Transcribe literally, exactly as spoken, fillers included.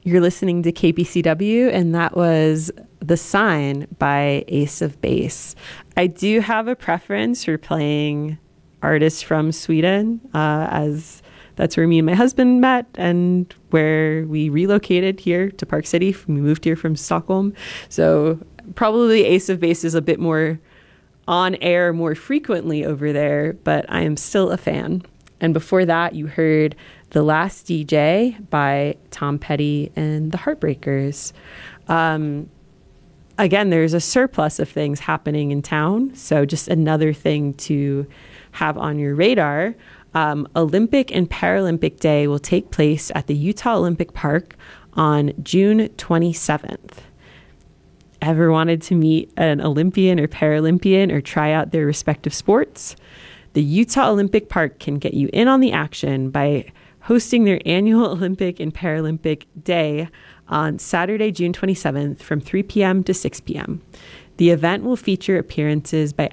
You're listening to K P C W, and that was The Sign by Ace of Base. I do have a preference for playing artists from Sweden, uh, as that's where me and my husband met and where we relocated here to Park City. We moved here from Stockholm. So probably Ace of Base is a bit more on air more frequently over there, but I am still a fan. And before that, you heard The Last D J by Tom Petty and the Heartbreakers. Um, again, there's a surplus of things happening in town. So just another thing to have on your radar. Um, Olympic and Paralympic Day will take place at the Utah Olympic Park on June twenty-seventh. Ever wanted to meet an Olympian or Paralympian or try out their respective sports? The Utah Olympic Park can get you in on the action by hosting their annual Olympic and Paralympic Day on Saturday, June twenty-seventh from three p.m. to six p.m. The event will feature appearances by